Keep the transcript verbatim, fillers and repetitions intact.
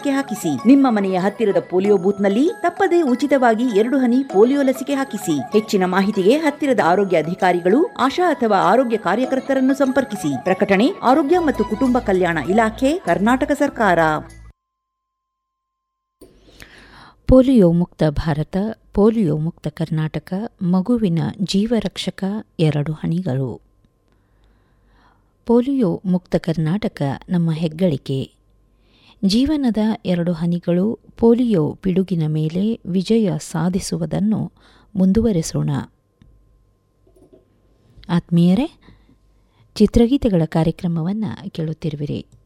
ಲಸಿಕೆ ಹಾಕಿಸಿ. ನಿಮ್ಮ ಮನೆಯ ಹತ್ತಿರದ ಪೋಲಿಯೋ ಬೂತ್ನಲ್ಲಿ ತಪ್ಪದೇ ಉಚಿತವಾಗಿ ಎರಡು ಹನಿ ಪೋಲಿಯೋ ಲಸಿಕೆ ಹಾಕಿಸಿ. ಹೆಚ್ಚಿನ ಮಾಹಿತಿಗೆ ಹತ್ತಿರದ ಆರೋಗ್ಯ ಅಧಿಕಾರಿಗಳು, ಆಶಾ ಅಥವಾ ಆರೋಗ್ಯ ಕಾರ್ಯಕರ್ತರನ್ನು ಸಂಪರ್ಕಿಸಿ. ಪ್ರಕಟಣೆ ಆರೋಗ್ಯ ಮತ್ತು ಕುಟುಂಬ ಕಲ್ಯಾಣ ಇಲಾಖೆ, ಕರ್ನಾಟಕ ಸರ್ಕಾರ. ಪೋಲಿಯೋ ಮುಕ್ತ ಭಾರತ, ಪೋಲಿಯೋ ಮುಕ್ತ ಕರ್ನಾಟಕ, ಮಗುವಿನ ಜೀವರಕ್ಷಕ ಎರಡು ಹನಿಗಳು. ಪೋಲಿಯೋ ಮುಕ್ತ ಕರ್ನಾಟಕ ನಮ್ಮ ಹೆಗ್ಗಳಿಕೆ. ಜೀವನದ ಎರಡು ಹನಿಗಳು ಪೋಲಿಯೋ ಪಿಡುಗಿನ ಮೇಲೆ ವಿಜಯ ಸಾಧಿಸುವುದನ್ನು ಮುಂದುವರೆಸೋಣ. ಆತ್ಮೀಯರೇ, ಚಿತ್ರಗೀತೆಗಳ ಕಾರ್ಯಕ್ರಮವನ್ನು ಕೇಳುತ್ತಿರುವಿರಿ.